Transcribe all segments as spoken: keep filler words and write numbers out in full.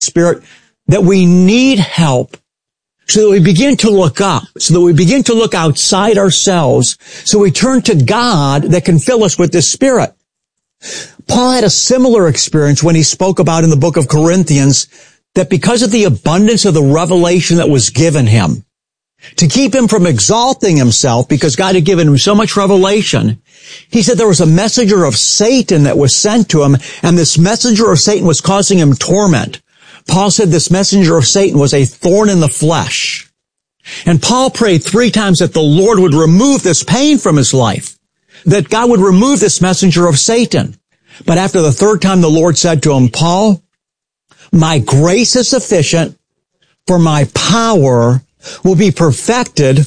Spirit that we need help, so that we begin to look up, so that we begin to look outside ourselves, so we turn to God that can fill us with this Spirit. Paul had a similar experience when he spoke about in the book of Corinthians that because of the abundance of the revelation that was given him, to keep him from exalting himself because God had given him so much revelation, he said there was a messenger of Satan that was sent to him, and this messenger of Satan was causing him torment. Paul said this messenger of Satan was a thorn in the flesh. And Paul prayed three times that the Lord would remove this pain from his life, that God would remove this messenger of Satan. But after the third time, the Lord said to him, Paul, my grace is sufficient, for my power will be perfected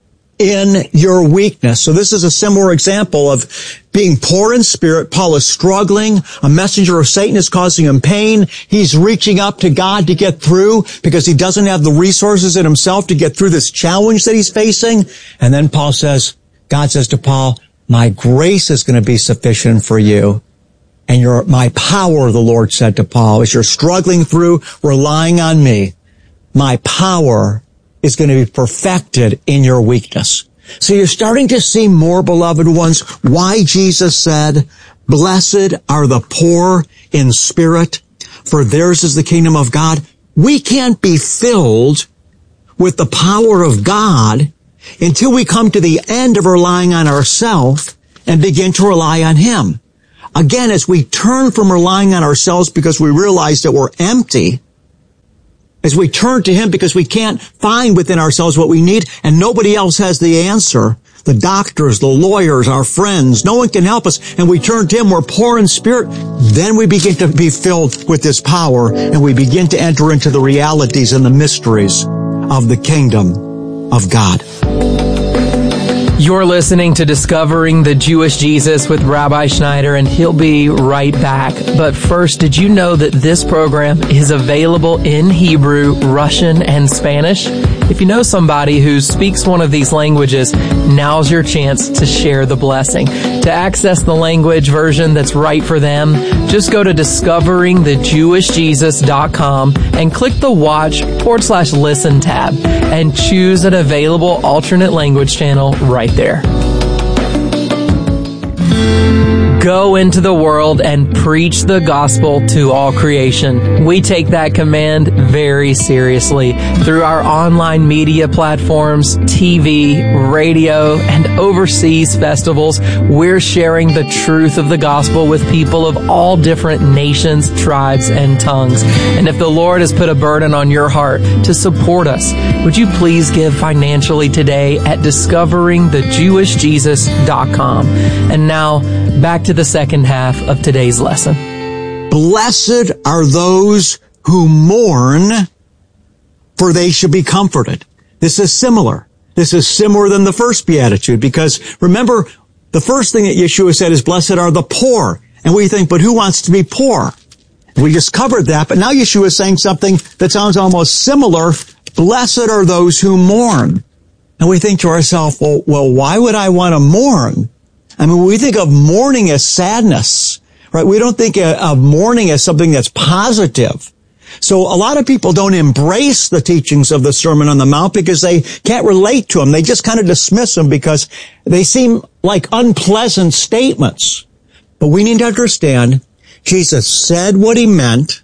in your weakness. So this is a similar example of being poor in spirit. Paul is struggling. A messenger of Satan is causing him pain. He's reaching up to God to get through because he doesn't have the resources in himself to get through this challenge that he's facing. And then Paul says, God says to Paul, my grace is going to be sufficient for you. And your, my power, the Lord said to Paul, as you're struggling through, relying on me, my power is going to be perfected in your weakness. So you're starting to see more, beloved ones, why Jesus said, blessed are the poor in spirit, for theirs is the kingdom of God. We can't be filled with the power of God until we come to the end of relying on ourselves and begin to rely on Him. Again, as we turn from relying on ourselves because we realize that we're empty, as we turn to Him because we can't find within ourselves what we need and nobody else has the answer, the doctors, the lawyers, our friends, no one can help us, and we turn to Him, we're poor in spirit, then we begin to be filled with this power and we begin to enter into the realities and the mysteries of the kingdom of God. You're listening to Discovering the Jewish Jesus with Rabbi Schneider, and he'll be right back. But first, did you know that this program is available in Hebrew, Russian, and Spanish? If you know somebody who speaks one of these languages, now's your chance to share the blessing. To access the language version that's right for them, just go to discovering the jewish jesus dot com and click the watch forward slash listen tab and choose an available alternate language channel right there. Go into the world and preach the gospel to all creation. We take that command very seriously. Through our online media platforms, T V, radio, and overseas festivals, we're sharing the truth of the gospel with people of all different nations, tribes, and tongues. And if the Lord has put a burden on your heart to support us, would you please give financially today at discovering the jewish jesus dot com. And now, back to the second half of today's lesson. Blessed are those who mourn, for they shall be comforted. This is similar. This is similar than the first beatitude, because remember, the first thing that Yeshua said is, blessed are the poor. And we think, but who wants to be poor? We just covered that, but now Yeshua is saying something that sounds almost similar. Blessed are those who mourn. And we think to ourselves, well, well, why would I want to mourn? I mean, we think of mourning as sadness, right? We don't think of mourning as something that's positive. So a lot of people don't embrace the teachings of the Sermon on the Mount because they can't relate to them. They just kind of dismiss them because they seem like unpleasant statements. But we need to understand Jesus said what He meant,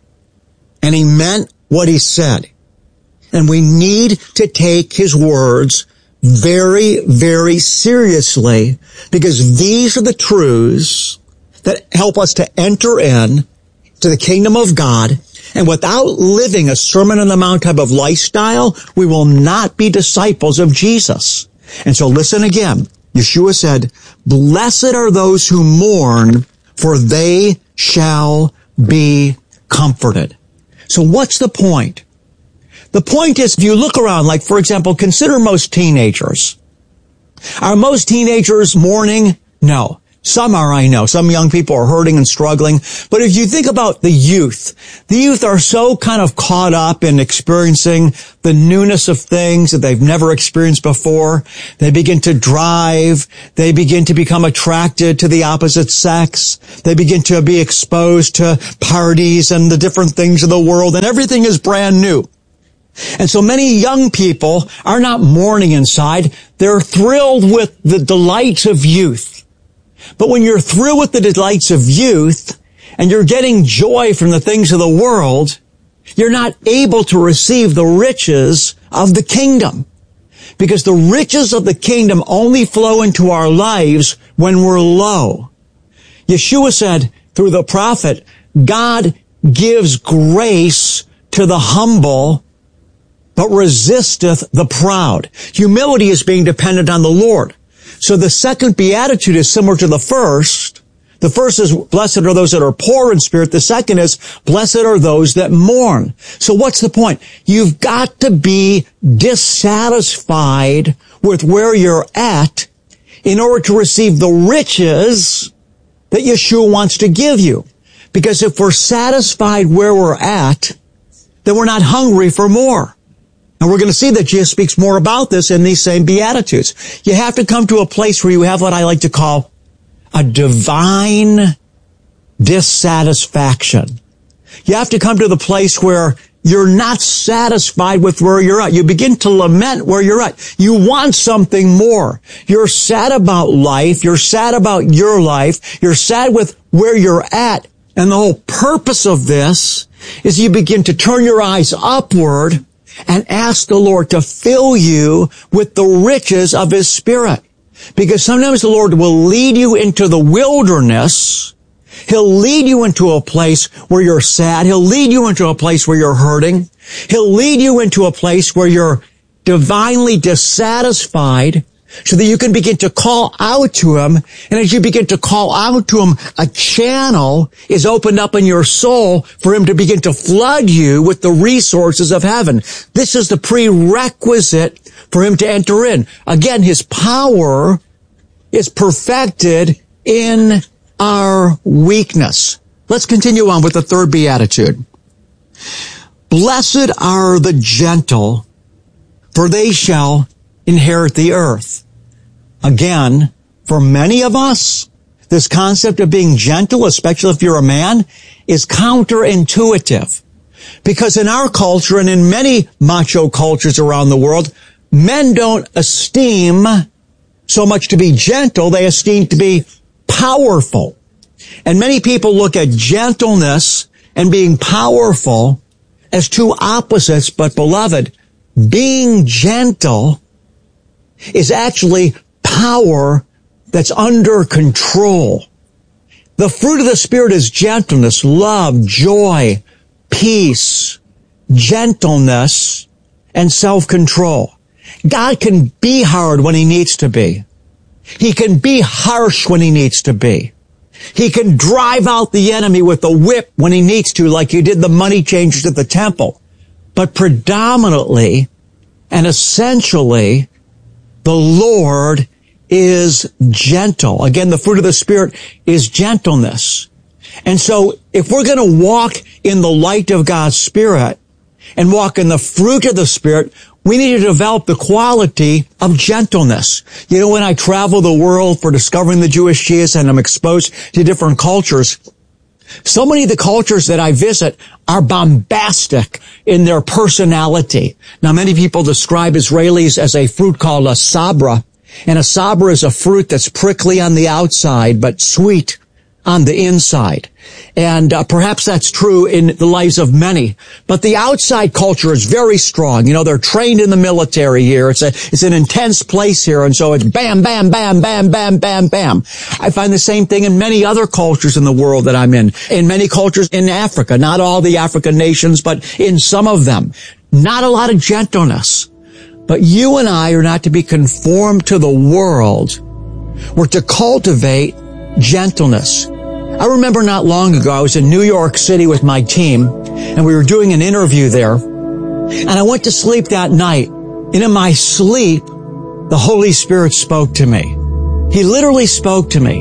and He meant what He said. And we need to take His words very, very seriously, because these are the truths that help us to enter in to the kingdom of God. And without living a Sermon on the Mount type of lifestyle, we will not be disciples of Jesus. And so listen again. Yeshua said, blessed are those who mourn, for they shall be comforted. So what's the point? The point is, if you look around, like, for example, consider most teenagers. Are most teenagers mourning? No. Some are, I know. Some young people are hurting and struggling. But if you think about the youth, the youth are so kind of caught up in experiencing the newness of things that they've never experienced before. They begin to drive. They begin to become attracted to the opposite sex. They begin to be exposed to parties and the different things of the world, and everything is brand new. And so many young people are not mourning inside. They're thrilled with the delights of youth. But when you're through with the delights of youth and you're getting joy from the things of the world, you're not able to receive the riches of the kingdom. Because the riches of the kingdom only flow into our lives when we're low. Yeshua said through the prophet, God gives grace to the humble, but resisteth the proud. Humility is being dependent on the Lord. So the second beatitude is similar to the first. The first is, blessed are those that are poor in spirit. The second is, blessed are those that mourn. So what's the point? You've got to be dissatisfied with where you're at in order to receive the riches that Yeshua wants to give you. Because if we're satisfied where we're at, then we're not hungry for more. And we're going to see that Jesus speaks more about this in these same Beatitudes. You have to come to a place where you have what I like to call a divine dissatisfaction. You have to come to the place where you're not satisfied with where you're at. You begin to lament where you're at. You want something more. You're sad about life. You're sad about your life. You're sad with where you're at. And the whole purpose of this is you begin to turn your eyes upward and ask the Lord to fill you with the riches of His Spirit. Because sometimes the Lord will lead you into the wilderness. He'll lead you into a place where you're sad. He'll lead you into a place where you're hurting. He'll lead you into a place where you're divinely dissatisfied, so that you can begin to call out to Him. And as you begin to call out to Him, a channel is opened up in your soul for Him to begin to flood you with the resources of heaven. This is the prerequisite for Him to enter in. Again, His power is perfected in our weakness. Let's continue on with the third beatitude. Blessed are the gentle, for they shall inherit the earth. Again, for many of us, this concept of being gentle, especially if you're a man, is counterintuitive. Because in our culture and in many macho cultures around the world, men don't esteem so much to be gentle, they esteem to be powerful. And many people look at gentleness and being powerful as two opposites, but beloved, being gentle is actually power that's under control. The fruit of the Spirit is gentleness, love, joy, peace, gentleness, and self-control. God can be hard when He needs to be. He can be harsh when He needs to be. He can drive out the enemy with a whip when He needs to, like He did the money changers at the temple. But predominantly and essentially, the Lord is gentle. Again, the fruit of the Spirit is gentleness. And so if we're going to walk in the light of God's Spirit and walk in the fruit of the Spirit, we need to develop the quality of gentleness. You know, when I travel the world for discovering the Jewish Jesus and I'm exposed to different cultures, so many of the cultures that I visit are bombastic in their personality. Now, many people describe Israelis as a fruit called a sabra. And a sabra is a fruit that's prickly on the outside, but sweet on the inside. And uh, perhaps that's true in the lives of many. But the outside culture is very strong. You know, they're trained in the military here. It's a, it's an intense place here. And so it's bam, bam, bam, bam, bam, bam, bam. I find the same thing in many other cultures in the world that I'm in. In many cultures in Africa, not all the African nations, but in some of them. Not a lot of gentleness. But you and I are not to be conformed to the world. We're to cultivate gentleness. I remember not long ago, I was in New York City with my team, and we were doing an interview there. And I went to sleep that night. And in my sleep, the Holy Spirit spoke to me. He literally spoke to me.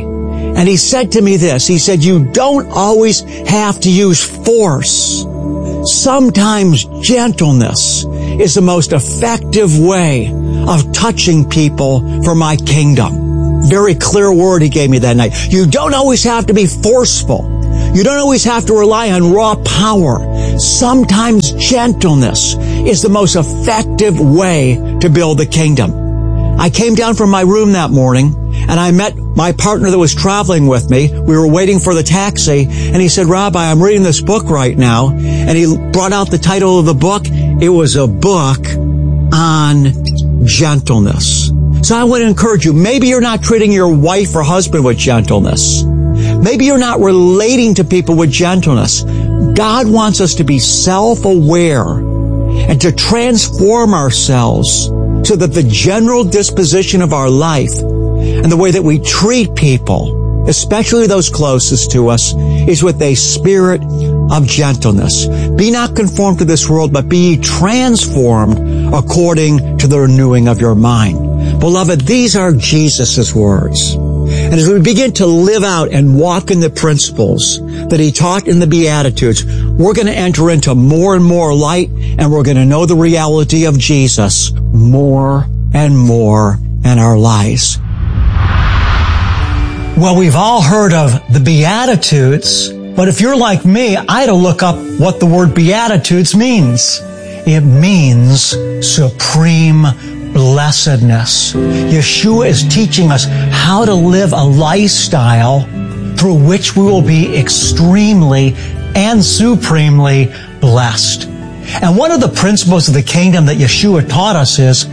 And he said to me this, he said, you don't always have to use force. Sometimes gentleness is the most effective way of touching people for my kingdom. Very clear word he gave me that night. You don't always have to be forceful. You don't always have to rely on raw power. Sometimes gentleness is the most effective way to build the kingdom. I came down from my room that morning and I met my partner that was traveling with me. We were waiting for the taxi and he said, Rabbi, I'm reading this book right now. And he brought out the title of the book. It was a book on gentleness. So I want to encourage you, maybe you're not treating your wife or husband with gentleness. Maybe you're not relating to people with gentleness. God wants us to be self-aware and to transform ourselves so that the general disposition of our life and the way that we treat people, especially those closest to us, is with a spirit of gentleness. Be not conformed to this world, but be ye transformed according to the renewing of your mind. Beloved, these are Jesus' words. And as we begin to live out and walk in the principles that he taught in the Beatitudes, we're going to enter into more and more light, and we're going to know the reality of Jesus more and more in our lives. Well, we've all heard of the Beatitudes, but if you're like me, I had to look up what the word Beatitudes means. It means supreme blessedness. Yeshua is teaching us how to live a lifestyle through which we will be extremely and supremely blessed. And one of the principles of the kingdom that Yeshua taught us is,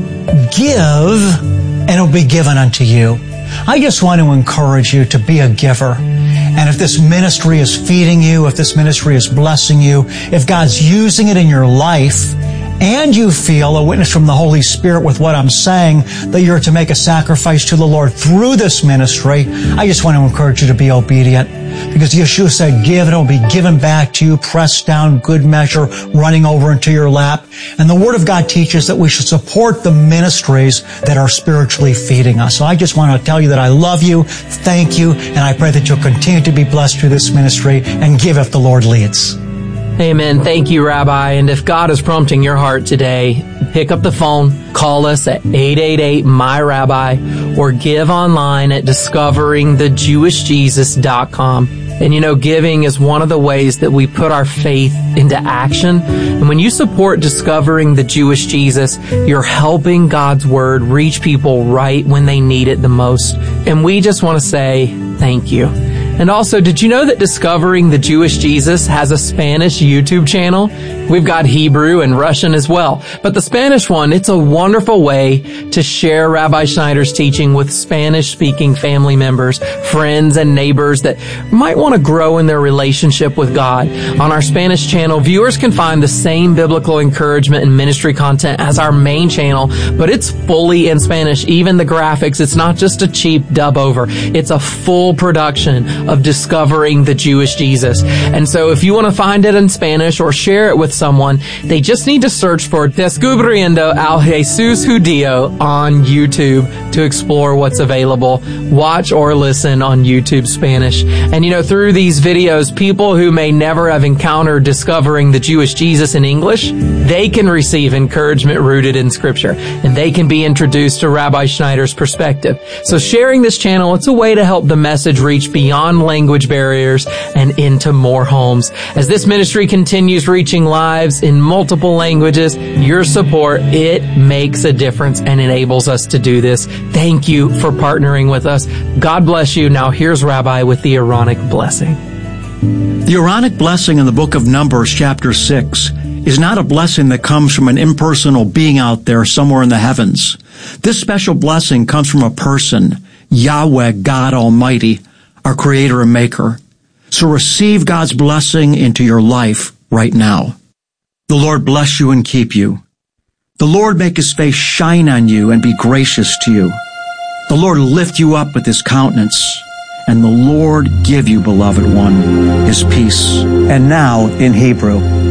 give and it will be given unto you. I just want to encourage you to be a giver. And if this ministry is feeding you, if this ministry is blessing you, if God's using it in your life, and you feel a witness from the Holy Spirit with what I'm saying, that you're to make a sacrifice to the Lord through this ministry, I just want to encourage you to be obedient. Because Yeshua said, give and it will be given back to you, pressed down, good measure, running over into your lap. And the Word of God teaches that we should support the ministries that are spiritually feeding us. So I just want to tell you that I love you, thank you, and I pray that you'll continue to be blessed through this ministry and give if the Lord leads. Amen. Thank you, Rabbi. And if God is prompting your heart today, pick up the phone, call us at eight eight eight, M Y Rabbi, or give online at discovering the jewish jesus dot com. And you know, giving is one of the ways that we put our faith into action. And when you support Discovering the Jewish Jesus, you're helping God's Word reach people right when they need it the most. And we just want to say thank you. And also, did you know that Discovering the Jewish Jesus has a Spanish YouTube channel? We've got Hebrew and Russian as well. But the Spanish one, it's a wonderful way to share Rabbi Schneider's teaching with Spanish-speaking family members, friends, and neighbors that might want to grow in their relationship with God. On our Spanish channel, viewers can find the same biblical encouragement and ministry content as our main channel, but it's fully in Spanish. Even the graphics, it's not just a cheap dub over. It's a full production of Discovering the Jewish Jesus. And so if you want to find it in Spanish or share it with someone, they just need to search for Descubriendo al Jesús Judío on YouTube to explore what's available. Watch or listen on YouTube Spanish. And you know, through these videos, people who may never have encountered Discovering the Jewish Jesus in English, they can receive encouragement rooted in Scripture, and they can be introduced to Rabbi Schneider's perspective. So sharing this channel, it's a way to help the message reach beyond language barriers and into more homes. As this ministry continues reaching lives in multiple languages, your support, it makes a difference and enables us to do this. Thank you for partnering with us. God bless you. Now here's Rabbi with the Aaronic blessing. The Aaronic blessing in the book of Numbers, chapter six, is not a blessing that comes from an impersonal being out there somewhere in the heavens. This special blessing comes from a person, Yahweh, God Almighty, our Creator and Maker. So receive God's blessing into your life right now. The Lord bless you and keep you. The Lord make His face shine on you and be gracious to you. The Lord lift you up with His countenance, and the Lord give you, beloved one, His peace. And now in Hebrew.